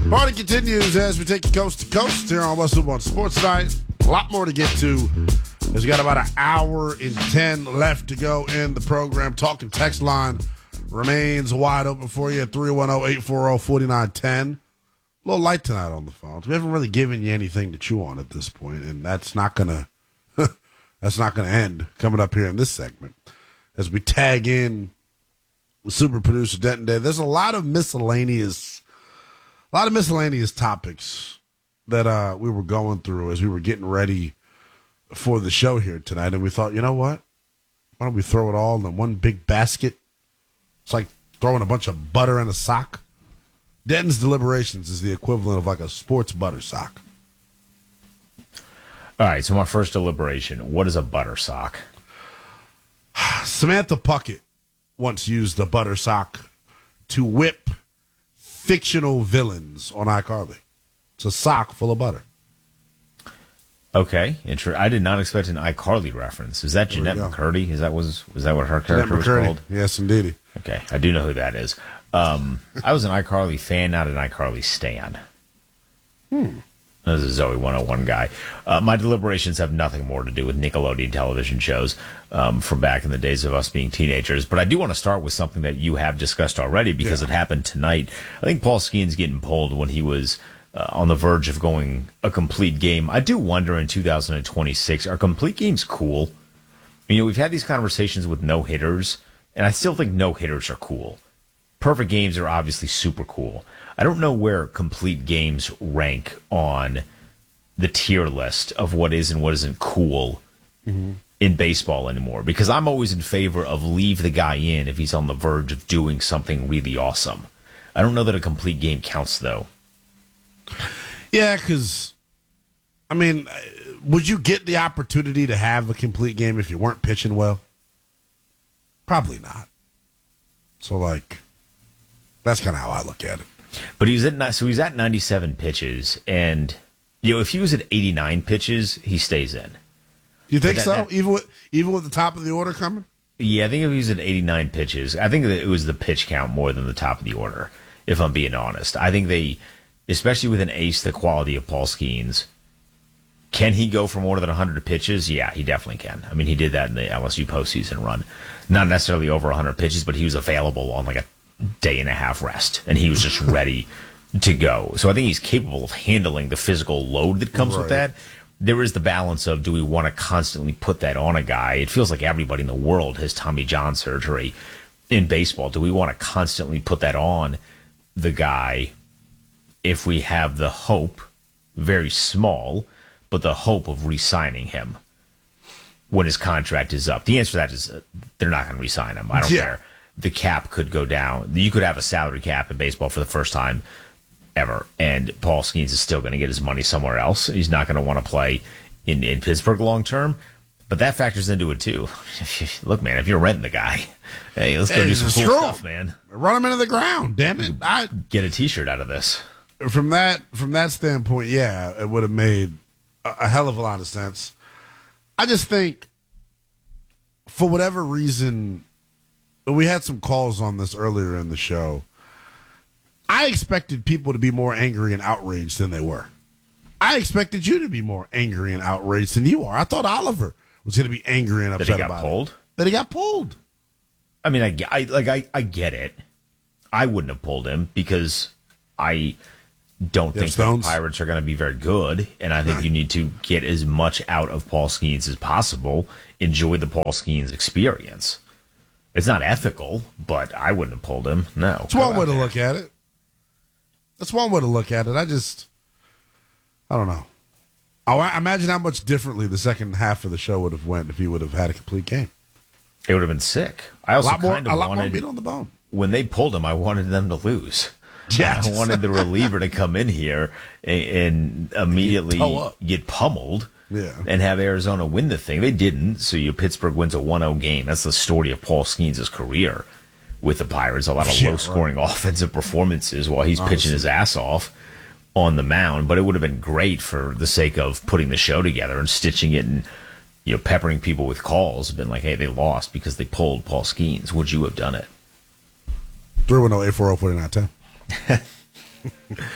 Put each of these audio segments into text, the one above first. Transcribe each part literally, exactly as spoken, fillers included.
Party continues as we take you coast to coast here on West One Sports Night. A lot more to get to as we got about an hour and ten left to go in the program. Talking text line remains wide open for you at three one zero, eight four zero, four nine one zero. A little light tonight on the phones. We haven't really given you anything to chew on at this point, and that's not gonna that's not gonna end coming up here in this segment as we tag in with super producer Denton Day. There's a lot of miscellaneous, a lot of miscellaneous topics that uh, we were going through as we were getting ready for the show here tonight, and we thought, you know what? Why don't we throw it all in one big basket? It's like throwing a bunch of butter in a sock. Denton's Deliberations is the equivalent of like a sports butter sock. All right, so my first deliberation, what is a butter sock? Samantha Puckett once used a butter sock to whip fictional villains on iCarly. It's a sock full of butter. Okay, inter- I did not expect an iCarly reference. Is that Jeanette McCurdy? Is that was was that what her character was called? Yes, indeed. Okay, I do know who that is. Um, I was an iCarly fan, not an iCarly stan. Hmm. This is Zoe one oh one guy. Uh, my deliberations have nothing more to do with Nickelodeon television shows um, from back in the days of us being teenagers. But I do want to start with something that you have discussed already because yeah. it happened tonight. I think Paul Skeens getting pulled when he was uh, on the verge of going a complete game. I do wonder in two thousand twenty-six, are complete games cool? You know, we've had these conversations with no-hitters, and I still think no-hitters are cool. Perfect games are obviously super cool. I don't know where complete games rank on the tier list of what is and what isn't cool mm-hmm. in baseball anymore, because I'm always in favor of leave the guy in if he's on the verge of doing something really awesome. I don't know that a complete game counts, though. Yeah, because, I mean, would you get the opportunity to have a complete game if you weren't pitching well? Probably not. So, like, that's kind of how I look at it. But he was at so he's at ninety-seven pitches, and you know if he was at eighty-nine pitches, he stays in. You think that, so? That, even with even with the top of the order coming? Yeah, I think if he was at eighty-nine pitches, I think that it was the pitch count more than the top of the order. If I'm being honest, I think they, especially with an ace the quality of Paul Skeens, can he go for more than one hundred pitches? Yeah, he definitely can. I mean, he did that in the L S U postseason run. Not necessarily over one hundred pitches, but he was available on like a day and a half rest, and he was just ready to go. So I think he's capable of handling the physical load that comes right. with that. There is the balance of, do we want to constantly put that on a guy? It feels like everybody in the world has Tommy John surgery in baseball. Do we want to constantly put that on the guy if we have the hope, very small, but the hope of re-signing him when his contract is up? The answer to that is uh, they're not going to re-sign him. I don't yeah. care. The cap could go down. You could have a salary cap in baseball for the first time ever, and Paul Skeens is still going to get his money somewhere else. He's not going to want to play in, in Pittsburgh long term, but that factors into it too. Look, man, if you're renting the guy, hey, let's go hey, do some cool true. stuff, man. Run him into the ground, damn it! I, get a T-shirt out of this. From that from that standpoint, yeah, it would have made a, a hell of a lot of sense. I just think, for whatever reason, we had some calls on this earlier in the show. I expected people to be more angry and outraged than they were. I expected you to be more angry and outraged than you are. I thought Oliver was going to be angry and upset that he got about pulled? it. That he got pulled. I mean, I, I like I, I get it. I wouldn't have pulled him because I don't think the Pirates are going to be very good, and I think right. you need to get as much out of Paul Skeens as possible. Enjoy the Paul Skeens experience. It's not ethical, but I wouldn't have pulled him. No. That's one way to look at it. That's one way to look at it. I just, I don't know. I imagine how much differently the second half of the show would have went if he would have had a complete game. It would have been sick. I also a lot more, kind of a lot wanted, more meat on the bone. When they pulled him, I wanted them to lose. Yeah, I wanted the reliever to come in here and, and immediately get pummeled. Yeah. And have Arizona win the thing. They didn't, so you Pittsburgh wins a one oh game. That's the story of Paul Skeens' career with the Pirates. A lot of yeah, low-scoring right. offensive performances while he's Honestly. pitching his ass off on the mound. But it would have been great for the sake of putting the show together and stitching it and you know peppering people with calls. Been like, hey, they lost because they pulled Paul Skeens. Would you have done it? three one zero, eight four zero, four nine one zero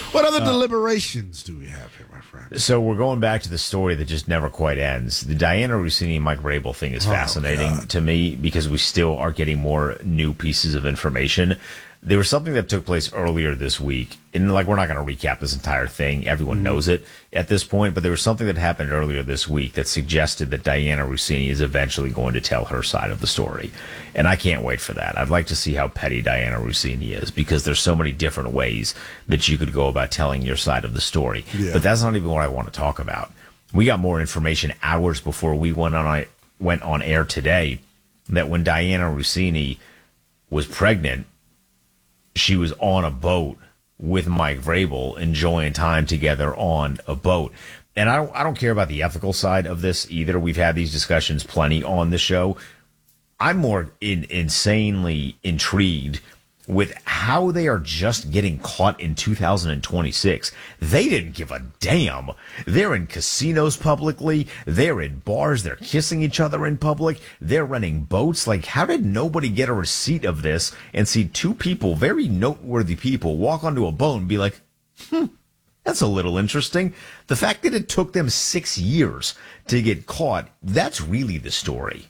What other uh, deliberations do we have here, my friend? So we're going back to the story that just never quite ends. The Diana Russini and Mike Vrabel thing is fascinating oh, to me because we still are getting more new pieces of information. There was something that took place earlier this week, and like we're not going to recap this entire thing. Everyone mm-hmm. knows it at this point, but there was something that happened earlier this week that suggested that Diana Russini is eventually going to tell her side of the story, and I can't wait for that. I'd like to see how petty Diana Russini is because there's so many different ways that you could go about telling your side of the story. Yeah. But that's not even what I want to talk about. We got more information hours before we went on went on air today that when Diana Russini was pregnant, she was on a boat with Mike Vrabel, enjoying time together on a boat. And I don't, I don't care about the ethical side of this either. We've had these discussions plenty on the show. I'm more in, insanely intrigued with how they are just getting caught in two thousand twenty-six. They didn't give a damn. They're in casinos publicly. They're in bars. They're kissing each other in public. They're renting boats. Like, how did nobody get a receipt of this and see two people, very noteworthy people, walk onto a boat and be like, hmm, that's a little interesting. The fact that it took them six years to get caught, that's really the story.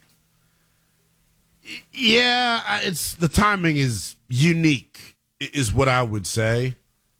Yeah, it's the timing is unique, is what I would say.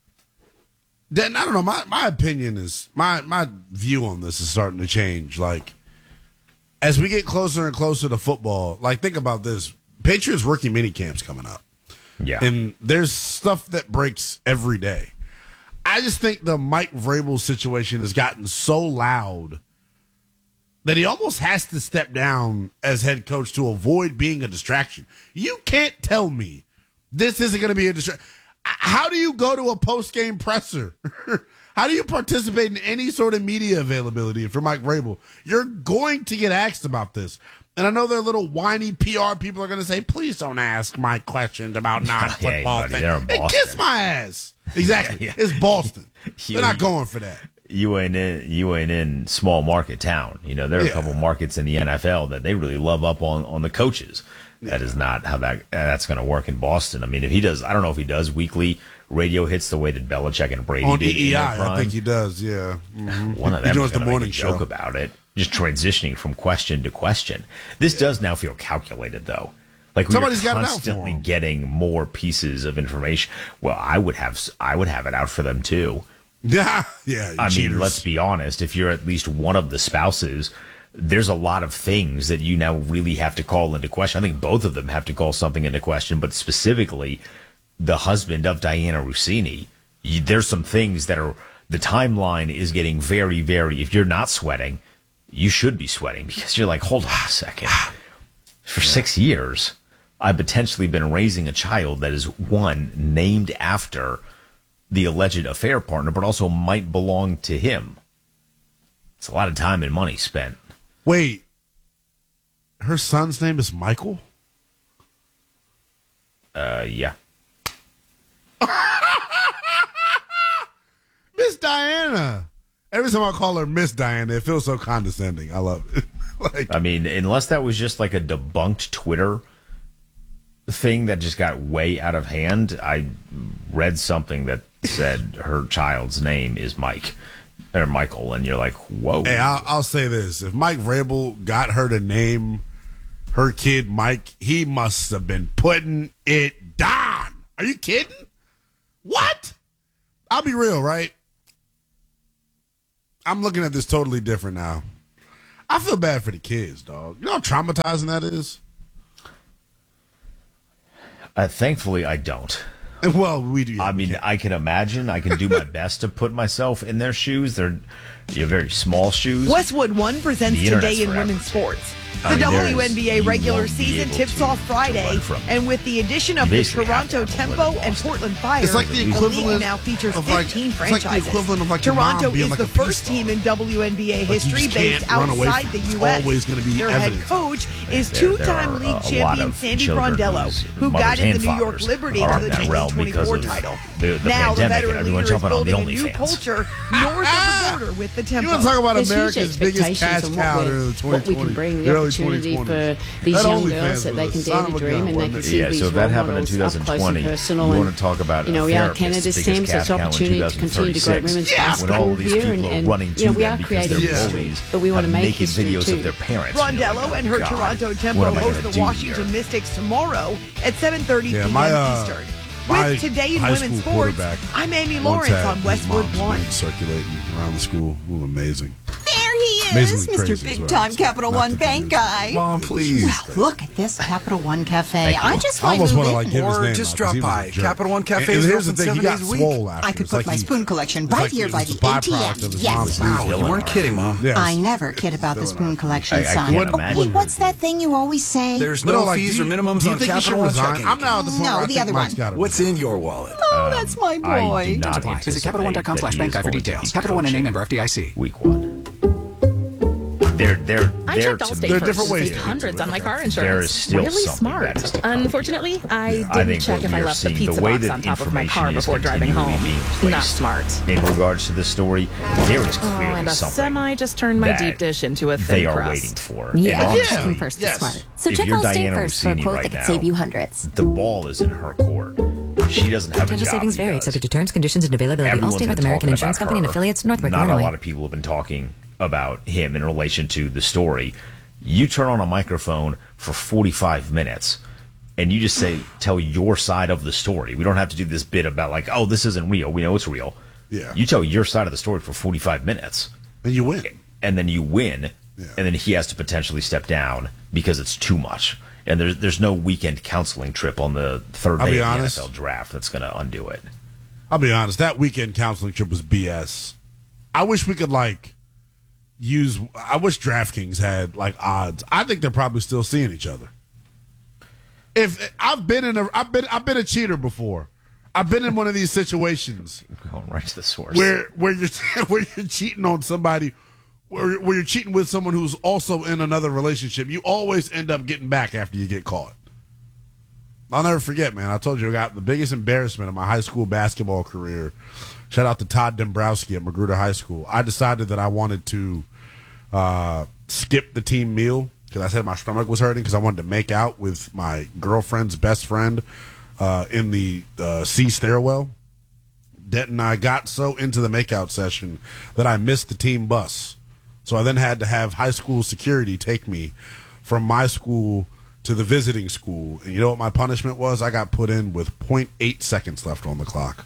Then I don't know. My, my opinion is my my view on this is starting to change. Like as we get closer and closer to football, like think about this: Patriots rookie mini camps coming up. Yeah, and there's stuff that breaks every day. I just think the Mike Vrabel situation has gotten so loud that he almost has to step down as head coach to avoid being a distraction. You can't tell me this isn't going to be a distraction. How do you go to a post-game presser? How do you participate in any sort of media availability for Mike Vrabel? You're going to get asked about this. And I know their little whiny P R people are going to say, please don't ask Mike questions about non-football yeah, things. And kiss my ass. Exactly. Yeah, yeah. It's Boston. They're not going for that. You ain't in you ain't in small market town. You know, there are yeah. a couple markets in the N F L that they really love up on, on the coaches. Yeah. That is not how that that's going to work in Boston. I mean, if he does, I don't know if he does weekly radio hits the way that Belichick and Brady on did. E E I, I think he does. Yeah, mm-hmm. One of them is the morning show. Joke about it, just transitioning from question to question. This yeah. does now feel calculated, though. Like we're constantly getting more pieces of information. Well, I would have I would have it out for them too. Yeah, yeah. I cheaters. mean, let's be honest. If you're at least one of the spouses, there's a lot of things that you now really have to call into question. I think both of them have to call something into question, but specifically the husband of Diana Russini. You, there's some things that are, the timeline is getting very, very, if you're not sweating, you should be sweating because you're like, hold on a second. For six years, I've potentially been raising a child that is, one, named after the alleged affair partner, but also might belong to him. It's a lot of time and money spent. Wait, her son's name is Michael? Uh, yeah. Miss Diana. Every time I call her Miss Diana, it feels so condescending. I love it. Like, I mean, unless that was just like a debunked Twitter thing that just got way out of hand. I read something that said her child's name is Mike or Michael, and you're like, whoa. Hey, I'll, I'll say this: if Mike Vrabel got her to name her kid Mike, he must have been putting it down. Are you kidding? What? I'll be real, right? I'm looking at this totally different now. I feel bad for the kids, dog. You know how traumatizing that is? Uh, thankfully, I don't. Well, we do. I mean, I can imagine. I can do my best to put myself in their shoes. They're you know, very small shoes. Westwood One presents Today in Women's Sports. The I mean, W N B A regular season tips off Friday, and with the addition of the Toronto Tempo and Portland Fire, it's like the equivalent the league now features of fifteen like, franchises. It's like the equivalent of like Toronto is like the first team in W N B A like history based outside the U S. Always going to be Their evidence. head coach is there, two-time there league champion Sandy Brondello, who guided the New York Liberty to the twenty twenty-four title. The, the now the pandemic, veteran leader is building a new fans. culture north of the border with the Tempo. You want to talk about America's biggest cash cow during the twenty twenty? What we can bring. They're opportunity for these that young girls that they can dare to dream and they can see yeah, these so if that role happened in models up close and personal. you And, want to talk about you know, we are therapists, Canada's because team, so it's an Kath opportunity Cowan to continue to grow women's yeah. basketball when all these here. people And, are and running to you know, we them are because creating their history, bullies but we want to have make naked history videos too. of their parents. Rondello like, oh, and her God, Toronto Tempo host the Washington here? Mystics tomorrow at seven thirty yeah, p.m. my, uh, Eastern. My With Today in Women's Sports, I'm Amy Lawrence on Westwood One. Circulating around the school. Ooh, amazing. There he is, Mister Big Time Capital One Bank guy. Mom, please. Well, look at this Capital One Cafe. I just I like almost to want to like give his or name just out, drop 'cause he was by. a jerk. Capital One Cafe And, is and here's the open thing, he seven got days a week. swole after. I could It's put like my he- spoon collection it's right like here it by was the a A T byproduct M. of his Yes. mom's Wow, you Killing weren't her. kidding, Mom. Yes. I never kid about the spoon collection I- I sign. can't Oh, imagine. hey, what's that thing you always say? There's But no no, like, fees do or you- minimums do you on think he should Capital One resign? checking. I'm now at the point No, where I the think other Mike's one. got to What's in your wallet? Oh, that's my I do boy. not Visit anticipate capital one dot com that slash he bank is guide for going to details. be Capital One and name coaching member F D I C. Week one. They're they're I they're checked to Allstate me, There are first different and ways saved to hundreds on my car There insurance. is still really something smart. that is to come. Unfortunately, I I didn't think check what if we I are left the seeing, pizza the way box that on top of my information car is before driving continually home. being Not placed smart. in regards to this story, there is Oh, clearly and a something semi just turned my that deep dish into a thin they are crust. waiting for. Yeah, And honestly, checking first is yes. smart. So if check you're Allstate Diana first for a Rossini quote right that could now, save you hundreds. the ball is in her court. She doesn't have a Potential job. savings he vary, does. subject to terms, conditions, and availability. Everyone's Allstate been North American talking Insurance about Company and her. affiliates, Northbrook, Not Illinois. a lot of people have been talking about him in relation to the story. You turn on a microphone for forty-five minutes and you just say, tell your side of the story. We don't have to do this bit about like, oh, this isn't real. We know it's real. Yeah. You tell your side of the story for forty-five minutes. And you win. And then you win. Yeah. And then he has to potentially step down because it's too much. And there's there's no weekend counseling trip on the third I'll day be of the honest. N F L draft that's going to undo it. I'll be honest, that weekend counseling trip was B S. I wish we could like use I wish DraftKings had like odds. I think they're probably still seeing each other. If I've been in a I've been I've been a cheater before. I've been in one of these situations Going right to the source. where where you're where you're cheating on somebody where, where you're cheating with someone who's also in another relationship. You always end up getting back after you get caught. I'll never forget, man. I told you I got the biggest embarrassment of my high school basketball career. Shout out to Todd Dombrowski at Magruder High School. I decided that I wanted to uh, skip the team meal because I said my stomach was hurting because I wanted to make out with my girlfriend's best friend uh, in the uh, C stairwell. Denton and I got so into the makeout session that I missed the team bus. So I then had to have high school security take me from my school to the visiting school. And you know what my punishment was? I got put in with zero point eight seconds left on the clock.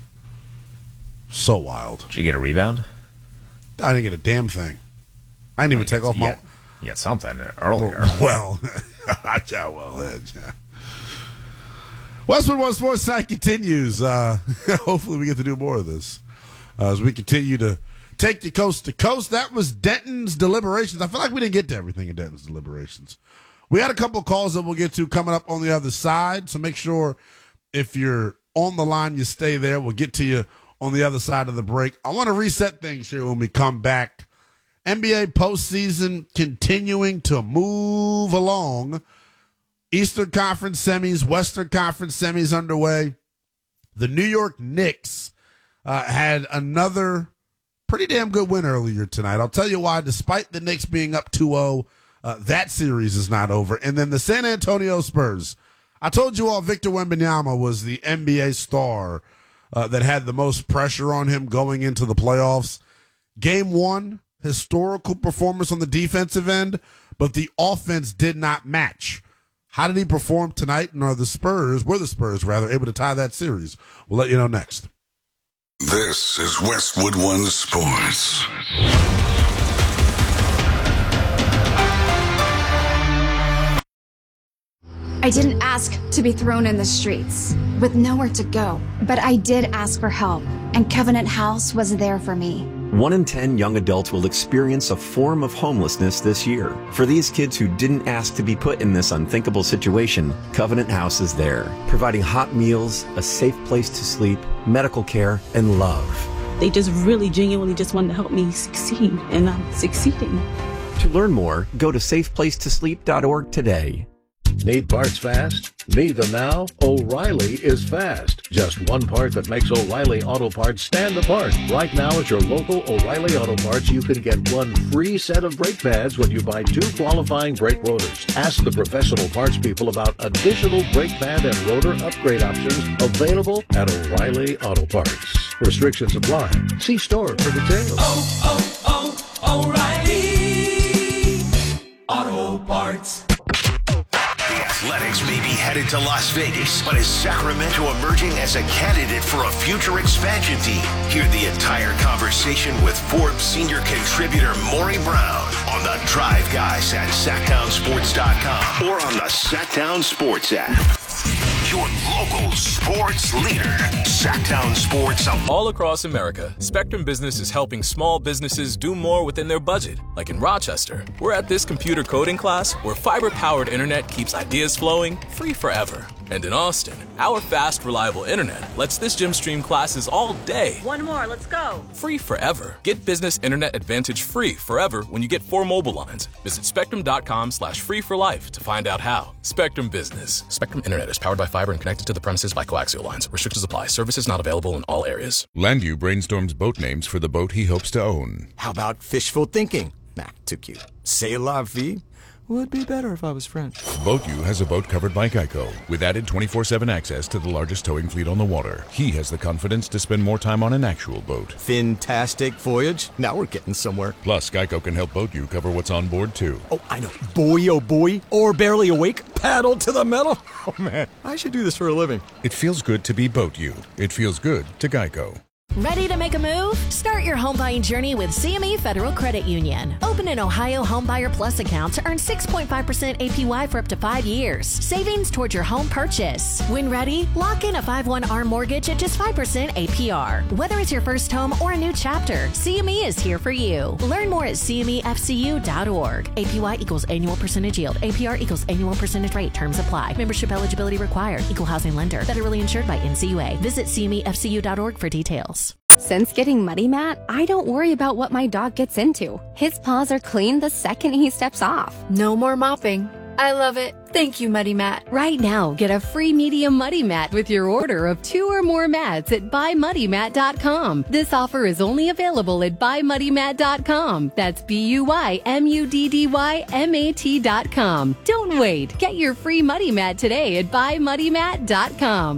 So wild. Did you get a rebound? I didn't get a damn thing. I didn't even take off You my... got, you got something earlier. Well, yeah, well, yeah. Westwood One Sports Night continues. Uh, hopefully we get to do more of this uh, as we continue to take you coast to coast. That was Denton's deliberations. I feel like we didn't get to everything in Denton's deliberations. We had a couple of calls that we'll get to coming up on the other side, so make sure if you're on the line, you stay there. We'll get to you on the other side of the break. I want to reset things here when we come back. N B A postseason continuing to move along. Eastern Conference semis, Western Conference semis underway. The New York Knicks uh, had another pretty damn good win earlier tonight. I'll tell you why. Despite the Knicks being up two oh, uh, that series is not over. And then the San Antonio Spurs. I told you all Victor Wembanyama was the N B A star uh, that had the most pressure on him going into the playoffs. Game one, historical performance on the defensive end, but the offense did not match. How did he perform tonight? And are the Spurs, were the Spurs rather, able to tie that series? We'll let you know next. This is Westwood One Sports. I didn't ask to be thrown in the streets with nowhere to go, but I did ask for help, and Covenant House was there for me. One in ten young adults will experience a form of homelessness this year. For these kids who didn't ask to be put in this unthinkable situation, Covenant House is there, providing hot meals, a safe place to sleep, medical care, and love. They just really genuinely just wanted to help me succeed, and I'm succeeding. To learn more, go to safe place to sleep dot org today. Need parts fast? Need them now? O'Reilly is fast. Just one part that makes O'Reilly Auto Parts stand apart. Right now at your local O'Reilly Auto Parts, you can get one free set of brake pads when you buy two qualifying brake rotors. Ask the professional parts people about additional brake pad and rotor upgrade options available at O'Reilly Auto Parts. Restrictions apply. See store for details. Oh, oh, oh, O'Reilly Auto Parts. The Athletics may be headed to Las Vegas, but is Sacramento emerging as a candidate for a future expansion team? Hear the entire conversation with Forbes senior contributor Maury Brown on the Drive Guys at Sacktown Sports dot com or on the Sacktown Sports app. Your local sports leader, Sacktown Sports. All across America, Spectrum Business is helping small businesses do more within their budget. Like in Rochester, we're at this computer coding class where fiber-powered internet keeps ideas flowing free forever. And in Austin, our fast, reliable internet lets this gym stream classes all day. One more, let's go. Free forever. Get Business Internet Advantage free forever when you get four mobile lines. Visit spectrum.com slash free for life to find out how. Spectrum Business. Spectrum Internet is powered by fiber and connected to the premises by coaxial lines. Restrictions apply. Services not available in all areas. Landu brainstorms boat names for the boat he hopes to own. How about fishful thinking? Nah, too cute. C'est la vie? Would be better if I was French. BoatU has a boat covered by Geico with added twenty-four seven access to the largest towing fleet on the water. He has the confidence to spend more time on an actual boat. Fantastic voyage. Now we're getting somewhere. Plus, Geico can help BoatU cover what's on board, too. Oh, I know. Boy, oh boy. Or barely awake. Paddle to the metal. Oh, man. I should do this for a living. It feels good to be BoatU. It feels good to Geico. Ready to make a move? Start your home buying journey with C M E Federal Credit Union. Open an Ohio Homebuyer Plus account to earn six point five percent A P Y for up to five years. Savings towards your home purchase. When ready, lock in a five one A R M mortgage at just five percent A P R. Whether it's your first home or a new chapter, C M E is here for you. Learn more at C M E F C U dot org. A P Y equals annual percentage yield. A P R equals annual percentage rate. Terms apply. Membership eligibility required. Equal housing lender. Federally insured by N C U A. Visit C M E F C U dot org for details. Since getting Muddy Mat, I don't worry about what my dog gets into. His paws are clean the second he steps off. No more mopping. I love it. Thank you, Muddy Mat. Right now, get a free medium Muddy Mat with your order of two or more mats at buy muddy mat dot com. This offer is only available at buy muddy mat dot com. That's B U Y M U D D Y M A T dot com. Don't wait. Get your free Muddy Mat today at buy muddy mat dot com.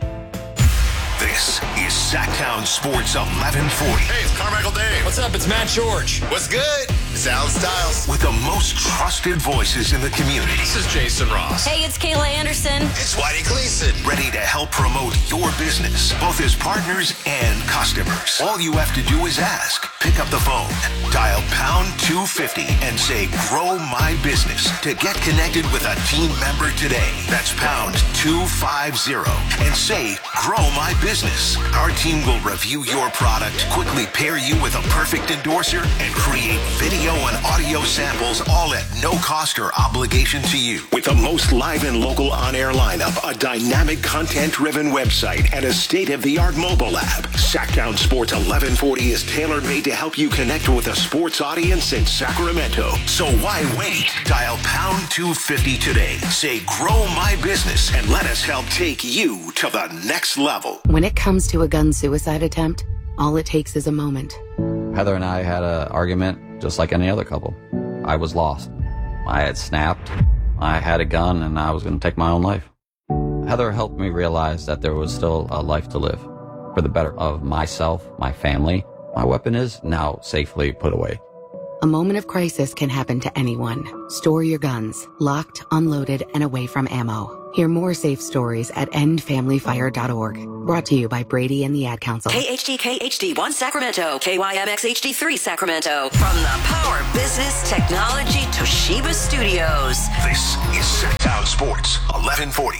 This is Sacktown Sports eleven forty. Hey, it's Carmichael Dave. What's up? It's Matt George. What's good? It's Alan Styles. With the most trusted voices in the community. This is Jason Ross. Hey, it's Kayla Anderson. It's Whitey Gleason. Ready to help promote your business, both as partners and customers. All you have to do is ask. Pick up the phone, dial pound two fifty, and say, grow my business to get connected with a team member today. That's pound two fifty and say, grow my business. Our team will review your product, quickly pair you with a perfect endorser, and create video and audio samples, all at no cost or obligation to you. With the most live and local on-air lineup, a dynamic content-driven website, and a state-of-the-art mobile app, Sacktown Sports eleven forty is tailor-made to help you connect with a sports audience in Sacramento. So why wait? Dial pound two fifty today. Say, grow my business, and let us help take you to the next level. When it comes to a gun suicide attempt, all it takes is a moment. Heather and I had an argument just like any other couple. I was lost. I had snapped. I had a gun and I was going to take my own life. Heather helped me realize that there was still a life to live for the better of myself, my family. My weapon is now safely put away. A moment of crisis can happen to anyone. Store your guns, locked, unloaded, and away from ammo. Hear more safe stories at end family fire dot org. Brought to you by Brady and the Ad Council. K H D K H D one Sacramento, K Y M X H D three Sacramento. From the Power Business Technology Toshiba Studios. This is Sacktown Sports eleven forty.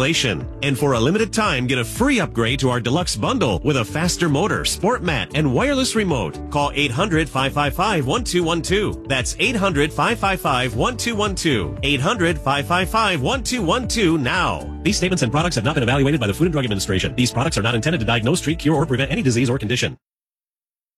And for a limited time, get a free upgrade to our deluxe bundle with a faster motor, sport mat, and wireless remote. Call eight hundred, five five five, one two one two. That's eight hundred, five five five, one two one two. eight hundred, five five five, one two one two now. These statements and products have not been evaluated by the Food and Drug Administration. These products are not intended to diagnose, treat, cure, or prevent any disease or condition.